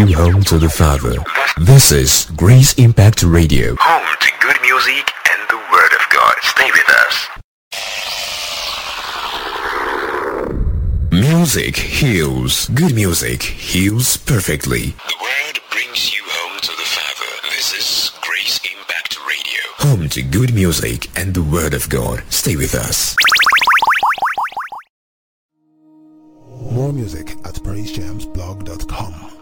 you home to the Father. This is Grace Impact Radio. Home to good music and the Word of God. Stay with us. Music heals. Good music heals perfectly. The Word brings you home to the Father. This is Grace Impact Radio. Home to good music and the Word of God. Stay with us. More music at praisejamsblog.com.